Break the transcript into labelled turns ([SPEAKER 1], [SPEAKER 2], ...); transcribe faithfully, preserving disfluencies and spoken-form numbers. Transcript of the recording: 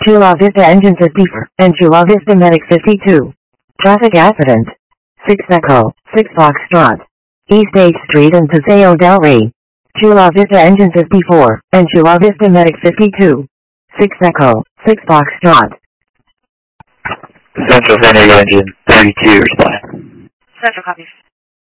[SPEAKER 1] Chula Vista engine fifty-four and Chula Vista Medic fifty-two. Traffic accident. six Echo, six Foxtrot. East eighth Street and Paseo del Rey. Chula Vista engine fifty-four and Chula Vista Medic fifty-two. six Echo, six Foxtrot.
[SPEAKER 2] Central San Diego engine thirty-two, respond.
[SPEAKER 3] Central copies.